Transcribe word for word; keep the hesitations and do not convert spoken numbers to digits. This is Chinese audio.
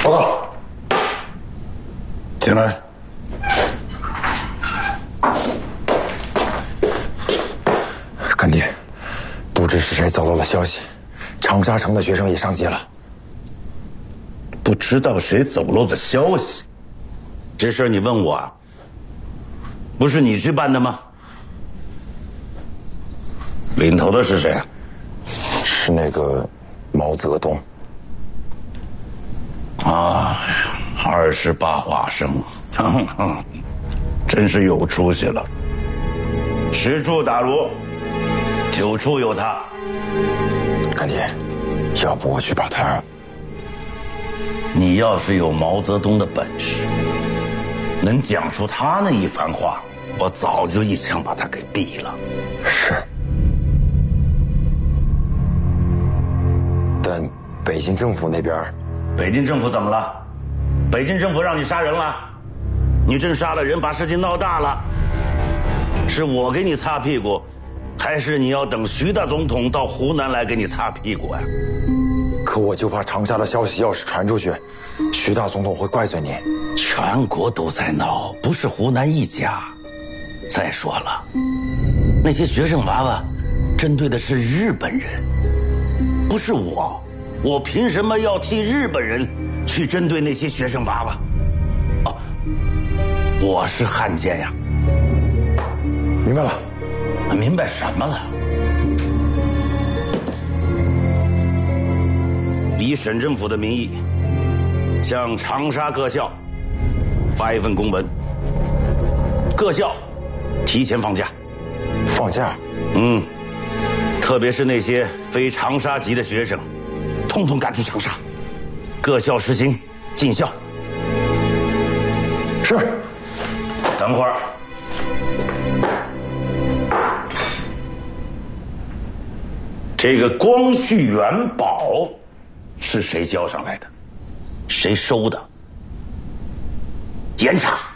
报告，进来。干爹，不知是谁走漏了消息，长沙城的学生也上街了。 不知道谁走漏的消息，这事儿你问我啊？不是你去办的吗？领头的是谁啊？ 是那个毛泽东。 啊，二十八华生，真是有出息了。十处打锣，九处有他。 干爹，要不我去把他…… 你要是有毛泽东的本事，能讲出他那一番话，我早就一枪把他给毙了。 是。但北京政府那边…… 北京政府怎么了？北京政府让你杀人了？你真杀了人，把事情闹大了，是我给你擦屁股，还是你要等徐大总统到湖南来给你擦屁股呀？ 可我就怕长沙的消息要是传出去，徐大总统会怪罪您。 全国都在闹，不是湖南一家。再说了，那些学生娃娃针对的是日本人，不是我。我凭什么要替日本人去针对那些学生娃娃？哦，我是汉奸呀！ 明白了。 明白什么了？以省政府的名义，向长沙各校发一份公文，各校提前放假。 放假？ 嗯，特别是那些非长沙籍的学生。统统赶出长沙，各校实行禁校。 是。 等会儿，这个光绪元宝是谁交上来的？谁收的？严查。